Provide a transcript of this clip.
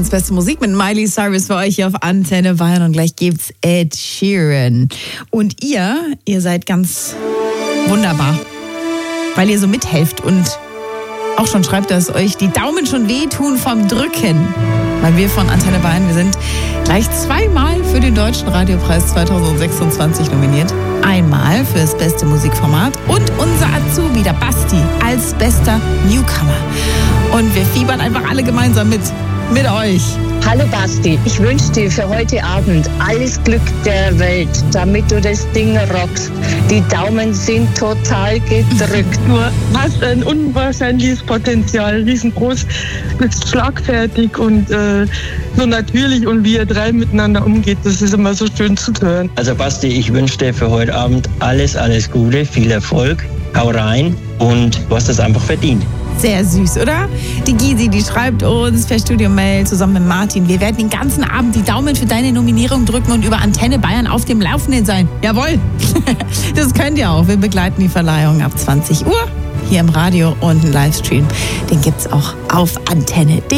beste Musik mit Miley Cyrus für euch hier auf Antenne Bayern und gleich gibt's Ed Sheeran. Und ihr seid ganz wunderbar, weil ihr so mithelft und auch schon schreibt, dass euch die Daumen schon wehtun vom Drücken. Weil wir von Antenne Bayern, wir sind gleich zweimal für den Deutschen Radiopreis 2026 nominiert. Einmal für das beste Musikformat und unser Azubi, der Basti, als bester Newcomer. Und wir fiebern einfach alle gemeinsam mit euch. Hallo Basti, ich wünsche dir für heute Abend alles Glück der Welt, damit du das Ding rockst. Die Daumen sind total gedrückt. Du hast ein unwahrscheinliches Potenzial, riesengroß, bist schlagfertig und so natürlich, und wie ihr drei miteinander umgeht, das ist immer so schön zu hören. Also Basti, ich wünsche dir für heute Abend alles Gute, viel Erfolg, hau rein und du hast das einfach verdient. Sehr süß, oder? Die Gysi, die schreibt uns per Studio-Mail zusammen mit Martin. Wir werden den ganzen Abend die Daumen für deine Nominierung drücken und über Antenne Bayern auf dem Laufenden sein. Jawohl, das könnt ihr auch. Wir begleiten die Verleihung ab 20 Uhr hier im Radio und einen Livestream. Den gibt's auch auf antenne.de.